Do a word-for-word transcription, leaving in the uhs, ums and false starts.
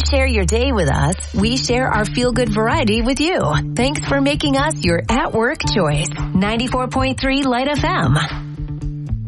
share your day with us, we share our feel-good variety with you. Thanks for making us your at-work choice. ninety-four point three Light F M.